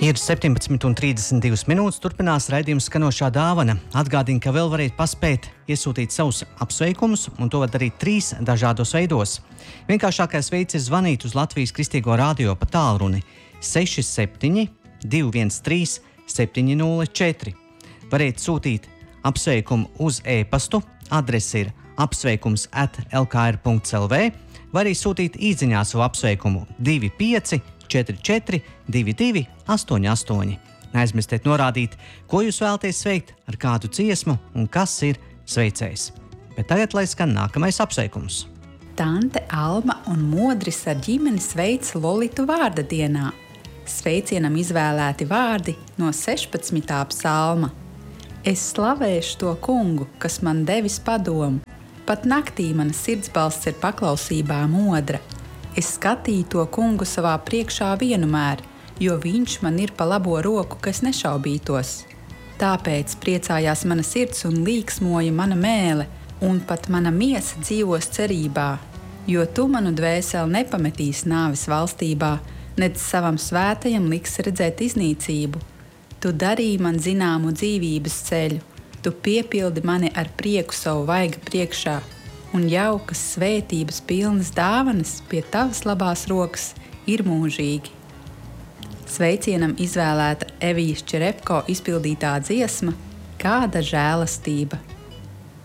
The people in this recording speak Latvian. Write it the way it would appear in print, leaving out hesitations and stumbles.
Ir 17,32 minūtes, turpinās raidījums Skanošā dāvana. Atgādinu, ka vēl varat paspēt iesūtīt savus apsveikumus, un to var darīt 3 dažādos veidos. Vienkāršākais veids ir zvanīt uz Latvijas Kristīgo radio pa tālruni 67 213 704. Variet sūtīt apsveikumu uz e-pastu, adrese ir apsveikums@lkr.lv, vai arī sūtīt īsziņā savu apsveikumu 25 44 22 88. Neaizmirstiet norādīt, ko jūs vēlaties sveikt, ar kādu dziesmu un kas ir sveicējs. Bet tagad lai skan nākamais apsveikums. Tante Alma un Modris ar ģimeni sveic Lolitu vārda dienā. Sveicienam izvēlēti vārdi no 16. psalma. Es slavēšu to kungu, kas man devis padomu. Pat naktī mana sirdsbalss ir paklausībā modra. Es skatīju to kungu savā priekšā vienmēr, jo viņš man ir pa labo roku, kas nešaubītos. Tāpēc priecājās mana sirds un līksmoja mana mēle, un pat mana miesa dzīvos cerībā, jo tu manu dvēseli nepametīs nāves valstībā, nedz savam svētajam liks redzēt iznīcību. Tu darīji man zināmu dzīvības ceļu, tu piepildi mani ar prieku savu vaiga priekšā, un jaukas svētības pilnas dāvanas pie tavas labās rokas ir mūžīgi. Sveicienam izvēlēta Evijas Čerepko izpildītā dziesma Kāda žēlastība.